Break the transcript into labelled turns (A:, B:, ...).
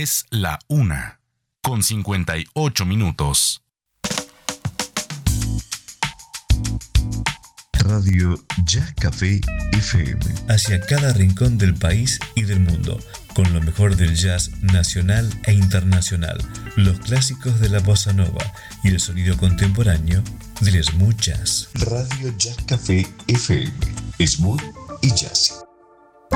A: Es la 1:58.
B: Radio Jazz Café FM.
C: Hacia cada rincón del país y del mundo, con lo mejor del jazz nacional e internacional, los clásicos de la bossa nova y el sonido contemporáneo del smooth jazz.
B: Radio Jazz Café FM. Smooth y jazzy.